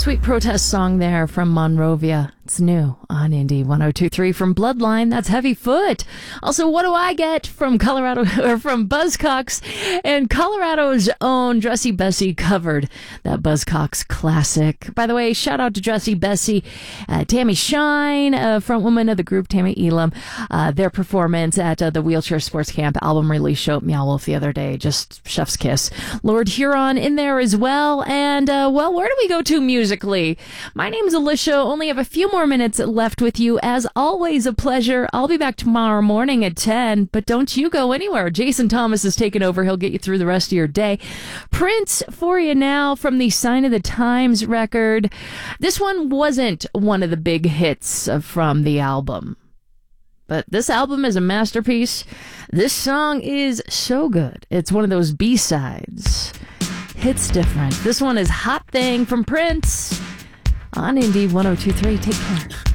Sweet protest song there from Monrovia. It's new on Indie 102.3 from Bloodline. That's Heavy Foot. Also, What Do I Get from Colorado, or from Buzzcocks, and Colorado's own Dressy Bessie covered that Buzzcocks classic. By the way, shout out to Dressy Bessie, Tammy Shine, front woman of the group, Tammy Elam, their performance at the Wheelchair Sports Camp album release show at Meow Wolf the other day. Just chef's kiss. Lord Huron in there as well. And, well, where do we go to musically? My name's Alicia. Only have a few more minutes left with you. As always, a pleasure. I'll be back tomorrow morning at 10, but don't you go anywhere. Jason Thomas is taking over. He'll get you through the rest of your day. Prince for you now from the Sign of the Times record. This one wasn't one of the big hits from the album, but this album is a masterpiece. This song is so good. It's one of those B-sides. Hits different. This one is Hot Thing from Prince on Indie 102.3. Take care.